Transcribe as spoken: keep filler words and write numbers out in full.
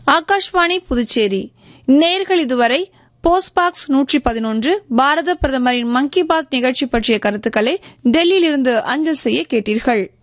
ஆகாஷ்வாணி புதுச்சேரி. நேர்கள் இதுவரை போஸ்ட்பாக்ஸ் நூற்றி பதினொன்று பாரத பிரதமரின் மன் கி பாத் நிகழ்ச்சி பற்றிய கருத்துக்களை டெல்லியிலிருந்து அஞ்சல் செய்ய கேட்டீர்கள்.